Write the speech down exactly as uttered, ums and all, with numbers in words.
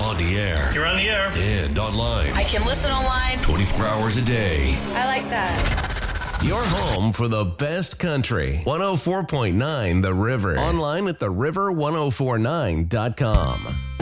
On the air. You're on the air. And online. I can listen online. twenty-four hours a day. I like that. Your home for the best country. one oh four point nine The River. Online at the river ten forty-nine dot com.